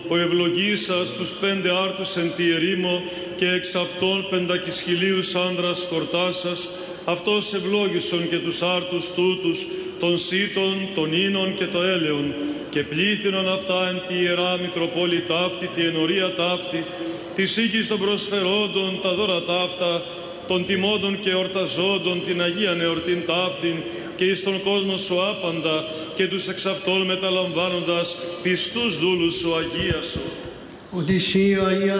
Ο ευλογήσας τους 5 άρτους εν τη ερήμο και εξ αυτών 500.000 άνδρας χορτάσας, αυτός ευλόγησον και τους άρτους τούτους, των σύτων, των ίνων και το έλεον, και πλήθυνον αυτά εν τη Ιερά Μητροπόλη ταύτη, τη ενορία ταύτη, της οίκης των προσφερόντων, τα δώρα ταύτα, των τιμώντων και εορταζόντων, την Αγίαν εορτήν ταύτην, και εις τον κόσμο σου άπαντα, και τους εξ αυτών μεταλαμβάνοντας πιστούς δούλους σου αγίασο. Ότι εσύ, Αγία